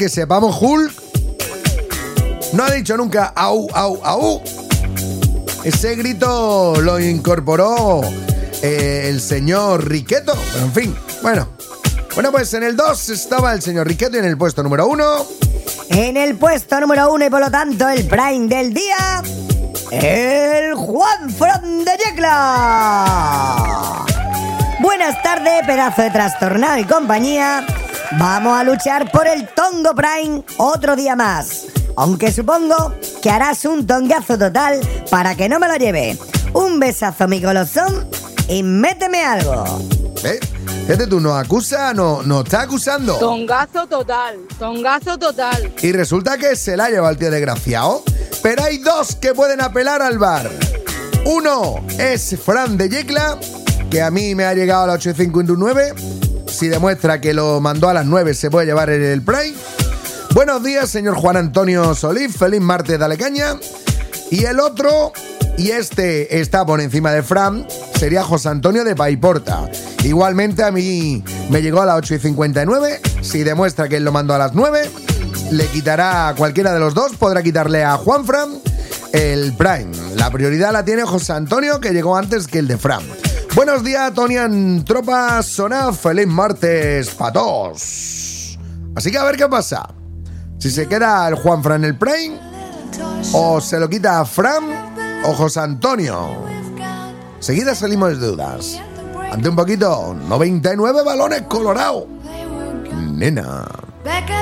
que sepamos, Hulk no ha dicho nunca au, au, au. Ese grito lo incorporó el señor Riqueto. Pero en fin, bueno, pues en el 2 estaba el señor Riqueto y en el puesto número 1. En el puesto número 1 y por lo tanto el Prime del día, el Juanfran de Yecla. Buenas tardes, pedazo de trastornado y compañía. Vamos a luchar por el Tongo Prime otro día más. Aunque supongo que harás un tongazo total para que no me lo lleve. Un besazo, mi golosón, y méteme algo. Este tú nos acusa, no está acusando. Tongazo total. Y resulta que se la lleva el tío desgraciado. Pero hay dos que pueden apelar al bar. Uno es Fran de Yecla, que a mí me ha llegado a las 8:59. Si demuestra que lo mandó a las 9 se puede llevar el Prime. Buenos días, señor Juan Antonio Solís. Feliz martes, dale caña. Y el otro, y este está por encima de Fran, sería José Antonio de Paiporta. Igualmente a mí me llegó a las 8:59. Si demuestra que él lo mandó a las 9, le quitará a cualquiera de los dos. Podrá quitarle a Juanfran el Prime. La prioridad la tiene José Antonio, que llegó antes que el de Fran. Buenos días, Tonian Tropa Sonad. Feliz martes para todos. Así que a ver qué pasa. Si se queda el Juanfran el Prime, o se lo quita a Fran o José Antonio. Seguida salimos de dudas. Ante un poquito, 99 balones colorados. Nena.